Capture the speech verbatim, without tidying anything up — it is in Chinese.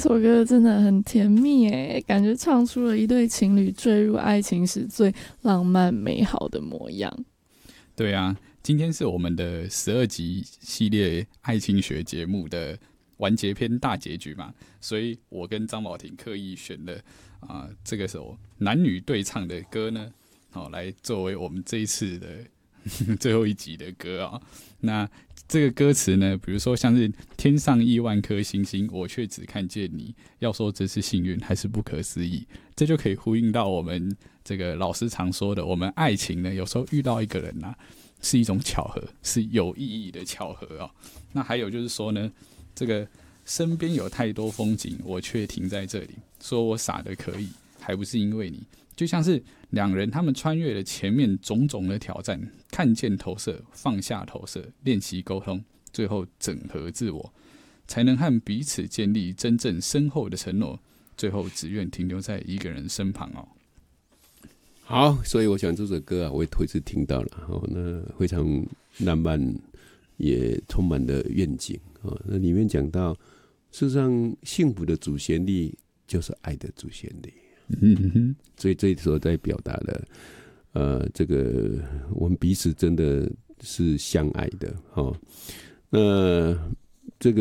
首歌真的很甜蜜耶，感觉唱出了一对情侣坠入爱情时最浪漫美好的模样。 对啊，今天是我们的十二集系列爱情学节目的完结篇大结局嘛，所以我跟张宝婷刻意选了啊、呃、这个首男女对唱的歌呢，好、哦、来作为我们这一次的最后一集的歌啊、哦。那这个歌词呢，比如说像是天上亿万颗星星，我却只看见你，要说这是幸运还是不可思议，这就可以呼应到我们这个老师常说的，我们爱情呢有时候遇到一个人啊是一种巧合，是有意义的巧合哦。那还有就是说呢，这个身边有太多风景，我却停在这里，说我傻得可以，还不是因为你。就像是两人他们穿越了前面种种的挑战，看见投射，放下投射，练习沟通，最后整合自我，才能和彼此建立真正深厚的承诺，最后只愿停留在一个人身旁哦。 好，所以我想这首歌啊，我也头一次听到了哦，那非常浪漫，也充满了愿景哦。那里面讲到，事实上幸福的主旋律就是爱的主旋律。嗯哼，所以这一首在表达了，呃，这个我们彼此真的是相爱的哦。那